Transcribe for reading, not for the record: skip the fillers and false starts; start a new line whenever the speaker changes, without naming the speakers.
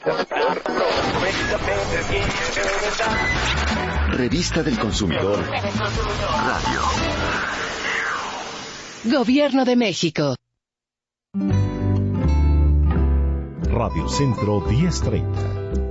Revista del Consumidor. Radio.
Gobierno de México.
Radio Centro 1030.